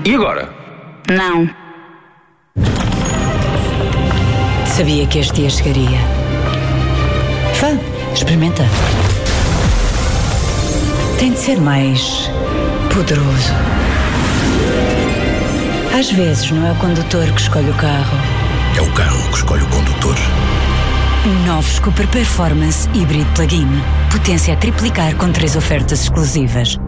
E agora? Não. Sabia que este dia chegaria. Vá, experimenta. Tem de ser mais poderoso. Às vezes não é o condutor que escolhe o carro. É o carro que escolhe o condutor. Novos Cooper Performance Hybrid Plug-in. Potência a triplicar com 3 ofertas exclusivas.